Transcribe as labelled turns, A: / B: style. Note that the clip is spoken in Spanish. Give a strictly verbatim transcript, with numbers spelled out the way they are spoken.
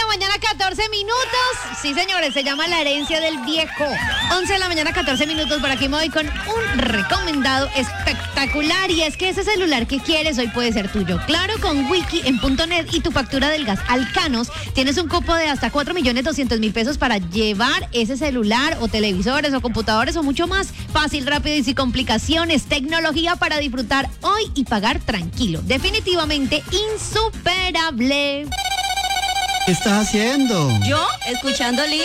A: la mañana, catorce minutos. Sí, señores, se llama La herencia del viejo. once de la mañana, catorce minutos. Por aquí me voy con un recomendado espectacular. Y es que ese celular que quieres hoy puede ser tuyo. Claro, con Wiki en punto net y tu factura del gas Alcanos tienes un cupo de hasta cuatro millones doscientos mil pesos para llevar ese celular o televisores o computadores o mucho más. Fácil, rápido y sin complicaciones. Tecnología para disfrutar hoy y pagar tranquilo. Definitivamente insuperable.
B: ¿Qué estás haciendo?
C: Yo, escuchando Lin.